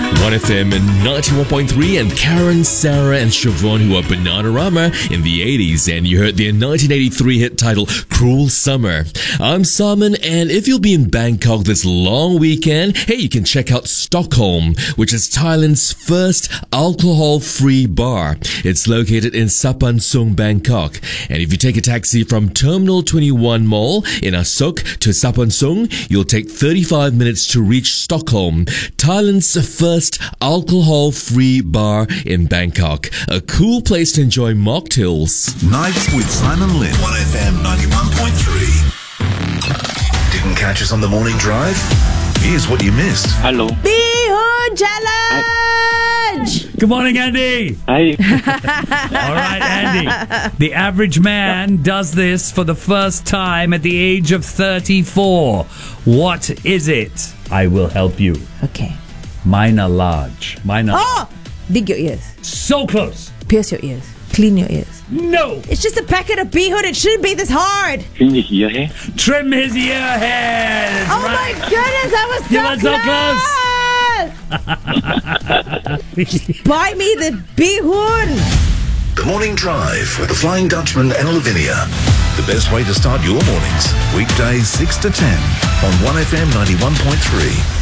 1FM 91.3 and Karen, Sarah and Siobhan, who are Bananarama in the 80s, and you heard their 1983 hit title Cruel Summer. I'm Simon, and if you'll be in Bangkok this long weekend, hey, you can check out Stockholm, which is Thailand's first alcohol-free bar. It's located in Sapansung, Bangkok. And if you take a taxi from Terminal 21 Mall in Asok to Sapansung, you'll take 35 minutes to reach Stockholm, Thailand's first alcohol-free bar in Bangkok. A cool place to enjoy mocktails. Nights with Simon Lynn. 1FM 91.3. Didn't catch us on the morning drive? Here's what you missed. Hello. Bihun Challenge! Good morning, Andy. Hi. All right, Andy. The average man does this for the first time at the age of 34. What is it? I will help you. Okay. Mine are large. Dig your ears. So close. Pierce your ears. Clean your ears. No. It's just a packet of bihun. It shouldn't be this hard. Clean your ear hair. Trim his ear hairs. Oh my goodness, I was so Buy me the bihun. The Morning Drive with the Flying Dutchman and Lavinia. The best way to start your mornings. Weekdays 6 to 10 on 1FM 91.3.